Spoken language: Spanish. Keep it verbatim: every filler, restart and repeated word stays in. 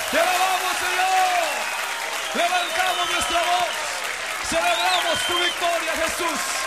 Te alabamos, Señor. Levantamos nuestra voz. Celebramos tu victoria, Jesús.